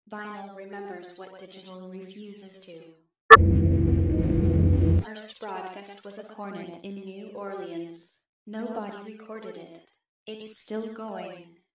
Vinyl remembers what digital refuses to. First broadcast was a cornet in New Orleans. Nobody recorded it. It's still going.